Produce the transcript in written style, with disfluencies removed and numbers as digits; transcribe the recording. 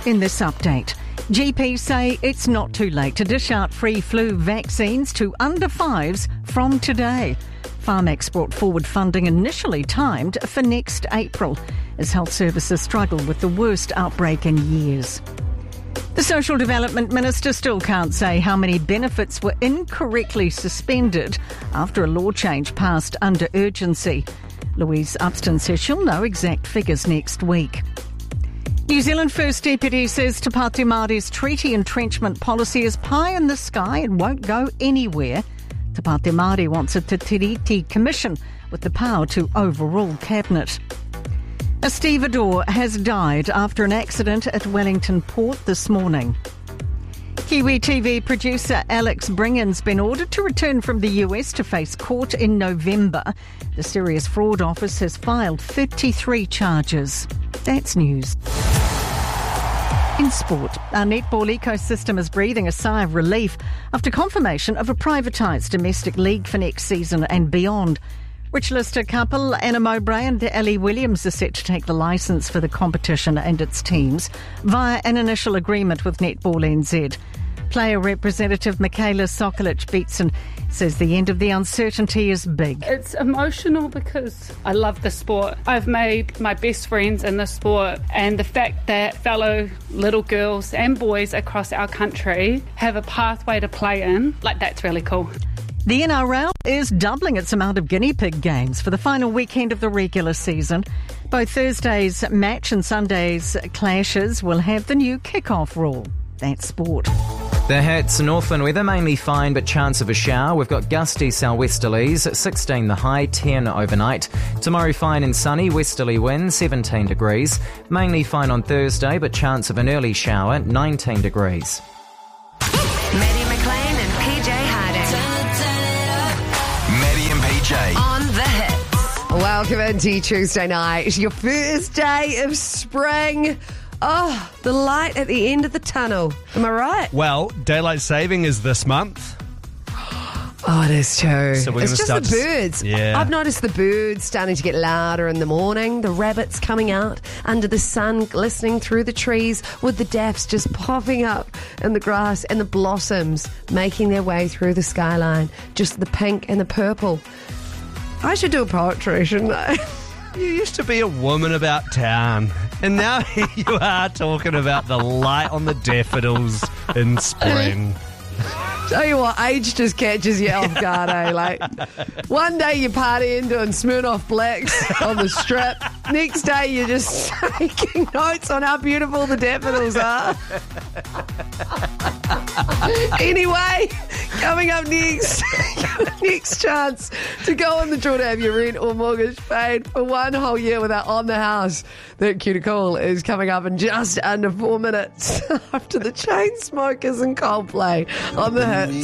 In this update, GPs say it's not too late to dish out free flu vaccines to under 5s from today. Pharmax brought forward funding initially timed for next April as health services struggle with the worst outbreak in years. The Social Development Minister still can't say how many benefits were incorrectly suspended after a law change passed under urgency. Louise Upston says she'll know exact figures next week. New Zealand First Deputy says Te Pāti Māori's treaty entrenchment policy is pie in the sky and won't go anywhere. Te Pāti Māori wants a Te Tiriti Commission with the power to overrule Cabinet. A stevedore has died after an accident at Wellington Port this morning. Kiwi TV producer Alex Bringan's been ordered to return from the US to face court in November. The Serious Fraud Office has filed 33 charges. That's news. In sport, our netball ecosystem is breathing a sigh of relief after confirmation of a privatised domestic league for next season and beyond. Rich Lister couple Anna Mowbray and Ellie Williams are set to take the licence for the competition and its teams via an initial agreement with Netball NZ. Player representative Michaela Sokolic-Beatson says the end of the uncertainty is big. It's emotional because I love the sport. I've made my best friends in the sport, and the fact that fellow little girls and boys across our country have a pathway to play in, that's really cool. The NRL is doubling its amount of guinea pig games for the final weekend of the regular season. Both Thursday's match and Sunday's clashes will have the new kick-off rule. That's sport. The Hits, Northland weather, mainly fine but chance of a shower. We've got gusty southwesterlies, 16 the high, 10 overnight. Tomorrow fine and sunny, westerly wind, 17 degrees. Mainly fine on Thursday but chance of an early shower, 19 degrees. Maddie McLean and PJ Harding. Maddie and PJ. On the Hits. Welcome into Tuesday night, your first day of spring. Oh, the light at the end of the tunnel. Am I right? Well, daylight saving is this month. Oh, it is too. So we're it's gonna just the birds. Yeah. I've noticed the birds starting to get louder in the morning, the rabbits coming out under the sun, glistening through the trees, with the daffs just popping up in the grass and the blossoms making their way through the skyline. Just the pink and the purple. I should do a poetry, shouldn't I? You used to be a woman about town, and now here you are talking about the light on the daffodils in spring. Tell you what, age just catches you off guard, eh? One day you're partying doing Smirnoff Blacks on the strip. Next day you're just taking notes on how beautiful the daffodils are. Anyway, coming up next, next chance to go on the draw to have your rent or mortgage paid for one whole year without On the House. That cue to call is coming up in just under 4 minutes after the Chainsmokers and Coldplay on the Hits.